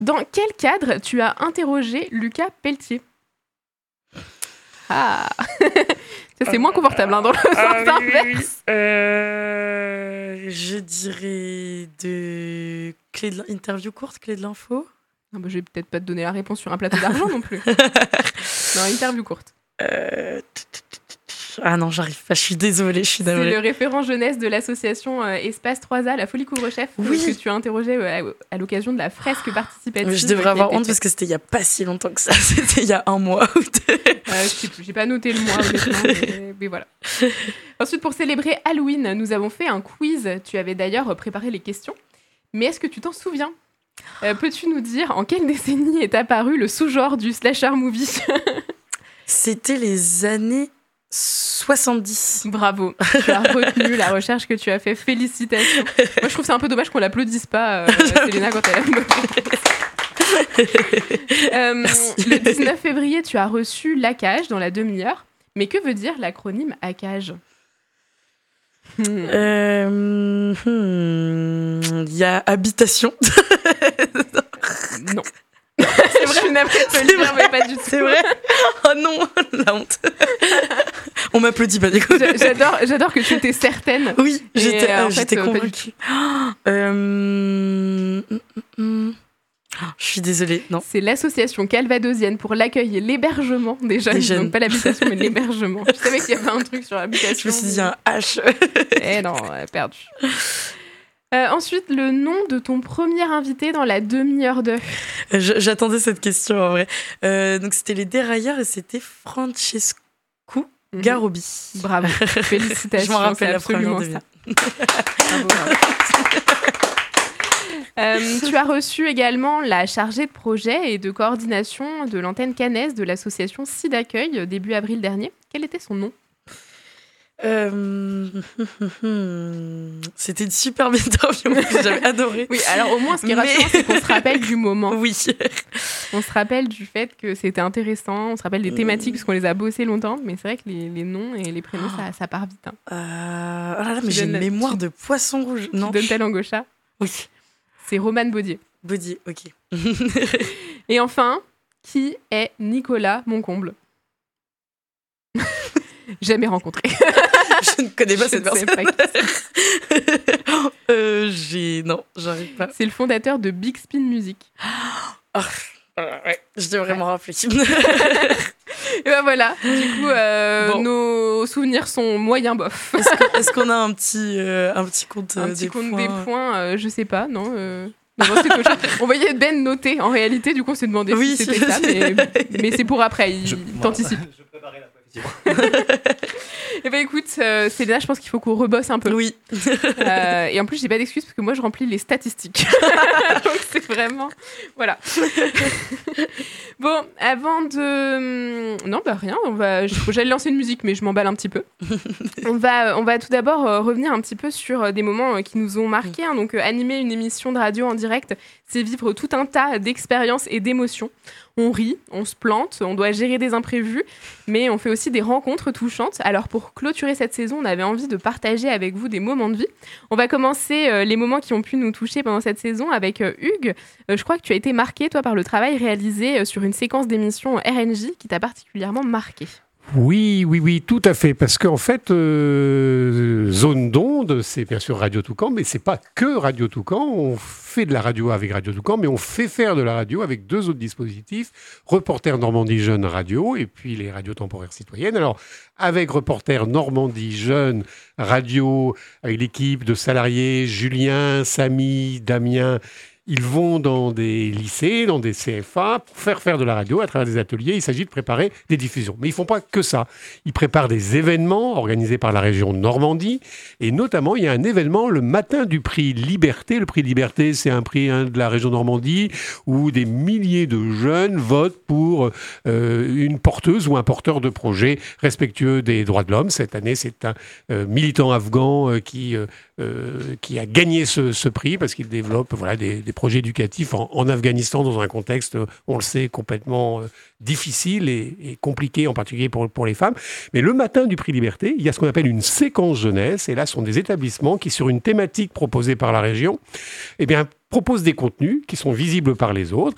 Dans quel cadre tu as interrogé Lucas Pelletier ? Ah ça, c'est moins confortable dans le sens inverse. Je dirais de interview courte, clé de l'info. Non, je vais peut-être pas te donner la réponse sur un plateau d'argent non plus. Non, interview courte. Ah non, j'arrive pas, je suis désolée. C'est le référent jeunesse de l'association Espace 3A, la Folie Couvre-Chef, que tu as interrogé à l'occasion de la fresque participative. Je devrais avoir honte parce que c'était il y a pas si longtemps que ça, c'était il y a 1 mois ou 2. Je sais plus, j'ai pas noté le mois honnêtement, mais voilà. Ensuite, pour célébrer Halloween, nous avons fait un quiz. Tu avais d'ailleurs préparé les questions, mais est-ce que tu t'en souviens ? Peux-tu nous dire en quelle décennie est apparu le sous-genre du slasher movie ? C'était les années 70. Bravo, tu as retenu la recherche que tu as fait. Félicitations. Moi, je trouve c'est un peu dommage qu'on l'applaudisse pas, Célena, quand elle a le 19 février, tu as reçu l'ACAGE dans la demi-heure. Mais que veut dire l'acronyme ACAGE ? Il y a habitation. Non. C'est vrai, je n'avais pas le dire, mais pas du tout. C'est vrai ? Oh non, la honte. On m'applaudit pas, du coup. J'adore que tu étais certaine. Oui, j'étais convaincue. Je suis désolée, non. C'est l'association calvadosienne pour l'accueil et l'hébergement des jeunes. Donc pas l'habitation, mais l'hébergement. Je savais qu'il y avait un truc sur l'habitation. Je me suis dit un H. Eh non, perdu. Ensuite, le nom de ton premier invité dans la demi-heure de... J'attendais cette question, en vrai. Donc, c'était les dérailleurs et c'était Francesco Garobi. Bravo, félicitations. Je m'en rappelle absolument ça. Bravo. Tu as reçu également la chargée de projet et de coordination de l'antenne Cannes de l'association Sida Accueil début avril dernier. Quel était son nom ? C'était une superbe interview que j'avais adorée. Oui, alors au moins ce qui est rassurant, c'est qu'on se rappelle du moment. Oui. On se rappelle du fait que c'était intéressant, on se rappelle des thématiques parce qu'on les a bossées longtemps, mais c'est vrai que les noms et les prénoms, ça part vite. Hein. Oh là là, mais j'ai une mémoire de poisson rouge. Non. Tu donnes ta langue au chat ? Oui. C'est Romane Baudier. Baudier, ok. Et enfin, qui est Nicolas Moncomble ? Jamais rencontré. Je ne connais pas cette personne. Non, j'arrive pas. C'est le fondateur de Big Spin Music. Ouais, je devrais m'en rappeler. Et ben voilà, du coup, nos souvenirs sont moyens bof. Est-ce qu'on a un petit compte des points je sais pas, non. On voyait Ben noter en réalité, du coup on s'est demandé si c'était ça, mais c'est pour après, il t'anticipe. Je préparais la poésie. Eh ben écoute, Célena, je pense qu'il faut qu'on rebosse un peu. Oui. Et en plus, j'ai pas d'excuses parce que moi, je remplis les statistiques. Donc c'est vraiment... Voilà. Bon, avant de... Non, rien. J'allais lancer une musique, mais je m'emballe un petit peu. On va tout d'abord revenir un petit peu sur des moments qui nous ont marqués. Hein. Donc, animer une émission de radio en direct, c'est vivre tout un tas d'expériences et d'émotions. On rit, on se plante, on doit gérer des imprévus, mais on fait aussi des rencontres touchantes. Alors pour clôturer cette saison, on avait envie de partager avec vous des moments de vie. On va commencer les moments qui ont pu nous toucher pendant cette saison avec Hugues. Je crois que tu as été marqué, toi, par le travail réalisé sur une séquence d'émissions RNJ qui t'a particulièrement marqué. Oui, tout à fait. Parce qu'en fait, Zone d'onde, c'est bien sûr Radio Toucan, mais c'est pas que Radio Toucan. On fait de la radio avec Radio Toucan, mais on fait faire de la radio avec 2 autres dispositifs, Reporter Normandie Jeune Radio et puis les radios temporaires citoyennes. Alors, avec Reporter Normandie Jeune Radio, avec l'équipe de salariés, Julien, Samy, Damien, ils vont dans des lycées, dans des CFA, pour faire de la radio à travers des ateliers. Il s'agit de préparer des diffusions. Mais ils ne font pas que ça. Ils préparent des événements organisés par la région Normandie. Et notamment, il y a un événement le matin du prix Liberté. Le prix Liberté, c'est un prix de la région Normandie où des milliers de jeunes votent pour une porteuse ou un porteur de projet respectueux des droits de l'homme. Cette année, c'est un militant afghan qui a gagné ce prix parce qu'il développe des projets éducatifs en Afghanistan dans un contexte, on le sait, complètement difficile et compliqué, en particulier pour les femmes. Mais le matin du prix Liberté, il y a ce qu'on appelle une séquence jeunesse. Et là, ce sont des établissements qui, sur une thématique proposée par la région, proposent des contenus qui sont visibles par les autres.